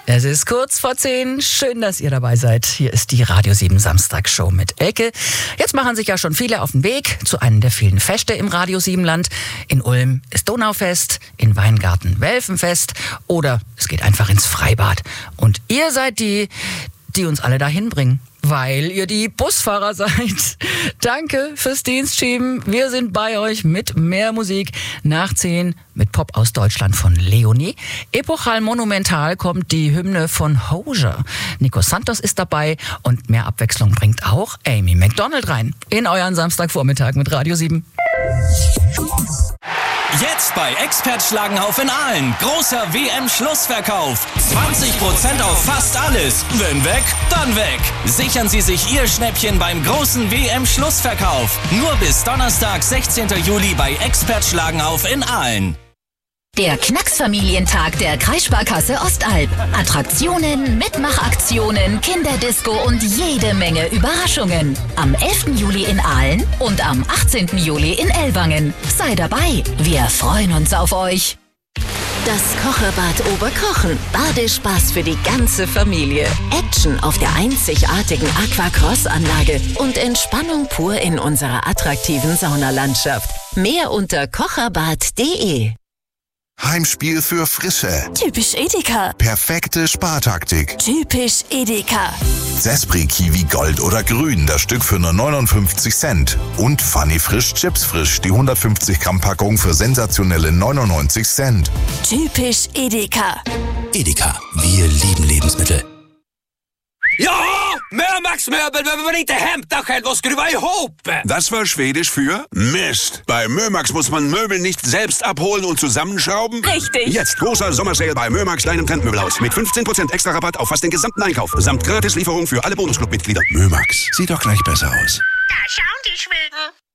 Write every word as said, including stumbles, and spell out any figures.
Es ist kurz vor zehn. Schön, dass ihr dabei seid. Hier ist die Radio sieben Samstagsshow mit Elke. Jetzt machen sich ja schon viele auf den Weg zu einem der vielen Feste im Radio sieben Land. In Ulm ist Donaufest, in Weingarten Welfenfest oder es geht einfach ins Freibad. Und ihr seid die, die uns alle dahin bringen, weil ihr die Busfahrer seid. Danke fürs Dienstschieben. Wir sind bei euch mit mehr Musik. Nach zehn mit Pop aus Deutschland von Leonie. Epochal monumental kommt die Hymne von Hozier. Nico Santos ist dabei und mehr Abwechslung bringt auch Amy Macdonald rein. In euren Samstagvormittag mit Radio sieben. Jetzt bei Expert Schlagenhauf in Aalen. Großer W M-Schlussverkauf. zwanzig Prozent auf fast alles. Wenn weg, dann weg. Sichern Sie sich Ihr Schnäppchen beim großen W M-Schlussverkauf. Nur bis Donnerstag, sechzehnten Juli bei Expert Schlagenhauf in Aalen. Der Knacksfamilientag der Kreissparkasse Ostalb. Attraktionen, Mitmachaktionen, Kinderdisco und jede Menge Überraschungen. Am elften Juli in Aalen und am achtzehnten Juli in Ellwangen. Sei dabei, wir freuen uns auf euch. Das Kocherbad Oberkochen. Badespaß für die ganze Familie. Action auf der einzigartigen Aquacross-Anlage und Entspannung pur in unserer attraktiven Saunalandschaft. Mehr unter kocherbad punkt de. Heimspiel für Frische. Typisch Edeka. Perfekte Spartaktik. Typisch Edeka. Zespri Kiwi Gold oder Grün, das Stück für nur neunundfünfzig Cent. Und Funny Frisch Chips Frisch, die hundertfünfzig Gramm Packung für sensationelle neunundneunzig Cent. Typisch Edeka. Edeka, wir lieben Lebensmittel. Ja, Mörmax Möbel behöver man inte hämta själv och skruva ihop. Das war Schwedisch für Mist. Bei Mörmax muss man Möbel nicht selbst abholen und zusammenschrauben. Richtig. Jetzt großer Sommersale bei Mörmax, deinem Trendmöbelhaus. Mit fünfzehn Prozent extra Rabatt auf fast den gesamten Einkauf. Samt Gratislieferung für alle Bonusclub-Mitglieder. Mörmax, sieht doch gleich besser aus. Da schauen die Schweden.